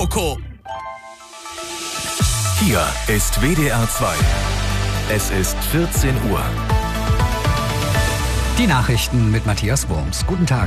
Loco. Hier ist WDR 2. Es ist 14 Uhr. Die Nachrichten mit Matthias Wurms. Guten Tag.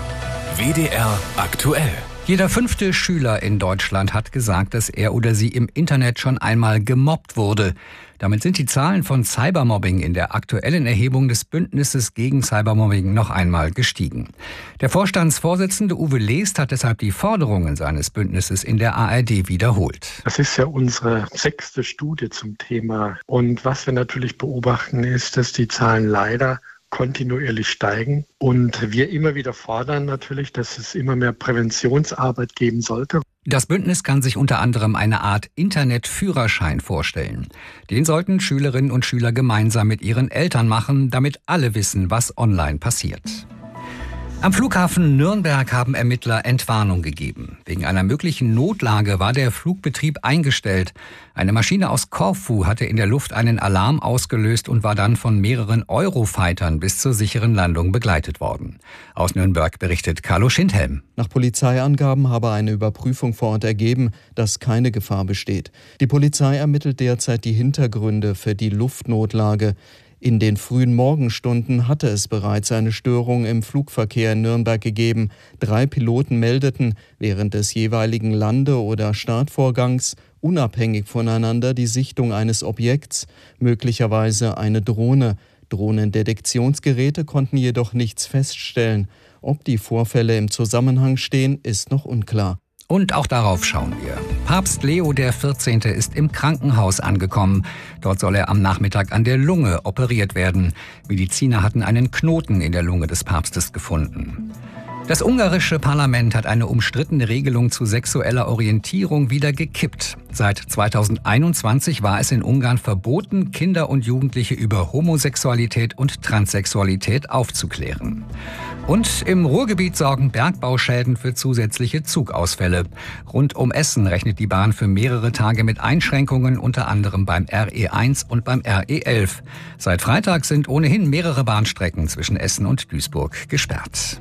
WDR aktuell. Jeder 5. Schüler in Deutschland hat gesagt, dass er oder sie im Internet schon einmal gemobbt wurde. Damit sind die Zahlen von Cybermobbing in der aktuellen Erhebung des Bündnisses gegen Cybermobbing noch einmal gestiegen. Der Vorstandsvorsitzende Uwe Lest hat deshalb die Forderungen seines Bündnisses in der ARD wiederholt. Das ist ja unsere 6. Studie zum Thema. Und was wir natürlich beobachten, ist, dass die Zahlen leider kontinuierlich steigen und wir immer wieder fordern natürlich, dass es immer mehr Präventionsarbeit geben sollte. Das Bündnis kann sich unter anderem eine Art Internetführerschein vorstellen. Den sollten Schülerinnen und Schüler gemeinsam mit ihren Eltern machen, damit alle wissen, was online passiert. Am Flughafen Nürnberg haben Ermittler Entwarnung gegeben. Wegen einer möglichen Notlage war der Flugbetrieb eingestellt. Eine Maschine aus Korfu hatte in der Luft einen Alarm ausgelöst und war dann von mehreren Eurofightern bis zur sicheren Landung begleitet worden. Aus Nürnberg berichtet Carlo Schindhelm. Nach Polizeiangaben habe eine Überprüfung vor Ort ergeben, dass keine Gefahr besteht. Die Polizei ermittelt derzeit die Hintergründe für die Luftnotlage. In den frühen Morgenstunden hatte es bereits eine Störung im Flugverkehr in Nürnberg gegeben. 3 Piloten meldeten während des jeweiligen Lande- oder Startvorgangs unabhängig voneinander die Sichtung eines Objekts, möglicherweise eine Drohne. Drohnendetektionsgeräte konnten jedoch nichts feststellen. Ob die Vorfälle im Zusammenhang stehen, ist noch unklar. Und auch darauf schauen wir. Papst Leo XIV. Ist im Krankenhaus angekommen. Dort soll er am Nachmittag an der Lunge operiert werden. Mediziner hatten einen Knoten in der Lunge des Papstes gefunden. Das ungarische Parlament hat eine umstrittene Regelung zu sexueller Orientierung wieder gekippt. Seit 2021 war es in Ungarn verboten, Kinder und Jugendliche über Homosexualität und Transsexualität aufzuklären. Und im Ruhrgebiet sorgen Bergbauschäden für zusätzliche Zugausfälle. Rund um Essen rechnet die Bahn für mehrere Tage mit Einschränkungen, unter anderem beim RE1 und beim RE11. Seit Freitag sind ohnehin mehrere Bahnstrecken zwischen Essen und Duisburg gesperrt.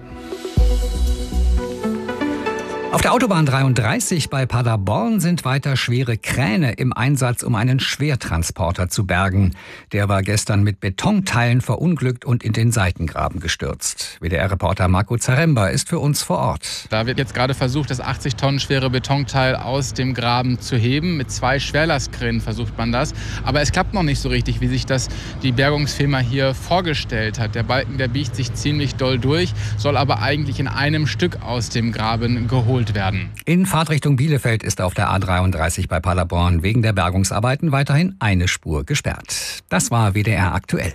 Auf der Autobahn 33 bei Paderborn sind weiter schwere Kräne im Einsatz, um einen Schwertransporter zu bergen. Der war gestern mit Betonteilen verunglückt und in den Seitengraben gestürzt. WDR-Reporter Marco Zaremba ist für uns vor Ort. Da wird jetzt gerade versucht, das 80 Tonnen schwere Betonteil aus dem Graben zu heben. Mit 2 Schwerlastkränen versucht man das. Aber es klappt noch nicht so richtig, wie sich das die Bergungsfirma hier vorgestellt hat. Der Balken, der biegt sich ziemlich doll durch, soll aber eigentlich in einem Stück aus dem Graben geholt werden. In Fahrtrichtung Bielefeld ist auf der A33 bei Paderborn wegen der Bergungsarbeiten weiterhin eine Spur gesperrt. Das war WDR aktuell.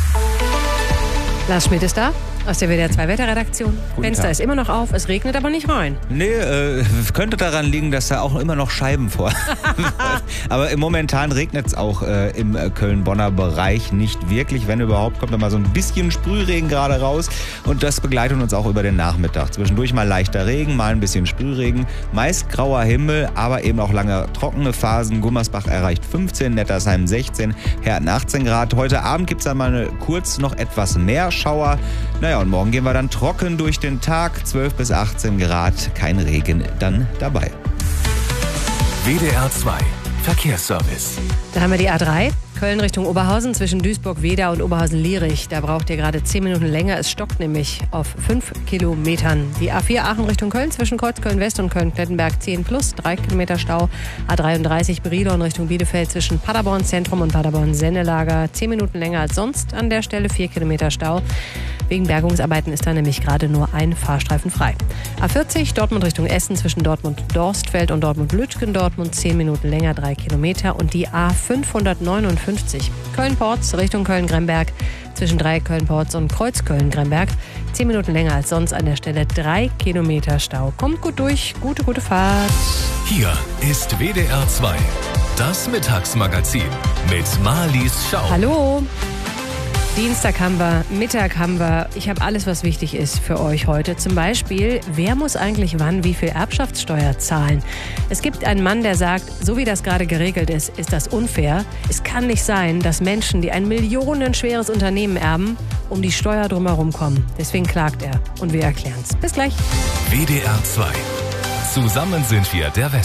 Lars Schmidt ist da, aus der WDR 2 Wetterredaktion. Fenster ist immer noch auf, es regnet aber nicht rein. Nee, könnte daran liegen, dass da auch immer noch Scheiben vor. Aber momentan regnet es auch im Köln-Bonner Bereich nicht wirklich. Wenn überhaupt, kommt da mal so ein bisschen Sprühregen gerade raus. Und das begleitet uns auch über den Nachmittag. Zwischendurch mal leichter Regen, mal ein bisschen Sprühregen. Meist grauer Himmel, aber eben auch lange trockene Phasen. Gummersbach erreicht 15, Nettersheim 16, Herten 18 Grad. Heute Abend gibt es dann mal kurz noch etwas mehr Schauer. Naja, und morgen gehen wir dann trocken durch den Tag. 12 bis 18 Grad, kein Regen dann dabei. WDR 2 Verkehrsservice. Da haben wir die A3, Köln Richtung Oberhausen zwischen Duisburg-Wedau und Oberhausen-Lierich. Da braucht ihr gerade 10 Minuten länger. Es stockt nämlich auf 5 Kilometern. Die A4 Aachen Richtung Köln zwischen Kreuzköln-West und Köln-Klettenberg 10 plus, 3 Kilometer Stau. A33 Brilon Richtung Bielefeld zwischen Paderborn Zentrum und Paderborn Sennelager 10 Minuten länger als sonst. An der Stelle 4 Kilometer Stau. Wegen Bergungsarbeiten ist da nämlich gerade nur ein Fahrstreifen frei. A40 Dortmund Richtung Essen zwischen Dortmund-Dorstfeld und Dortmund-Lütgen. Dortmund 10 Minuten länger, 3 Kilometer. Und die A559 Köln-Porz Richtung Köln-Gremberg zwischen 3 Köln-Porz und Kreuzköln-Gremberg. 10 Minuten länger als sonst, an der Stelle 3 Kilometer Stau. Kommt gut durch, gute Fahrt. Hier ist WDR 2, das Mittagsmagazin mit Marlies Schau. Hallo. Dienstag haben wir, Mittag haben wir. Ich habe alles, was wichtig ist für euch heute. Zum Beispiel, wer muss eigentlich wann wie viel Erbschaftssteuer zahlen? Es gibt einen Mann, der sagt, so wie das gerade geregelt ist, ist das unfair. Es kann nicht sein, dass Menschen, die ein millionenschweres Unternehmen erben, um die Steuer drumherum kommen. Deswegen klagt er. Und wir erklären es. Bis gleich. WDR 2. Zusammen sind wir der Westen.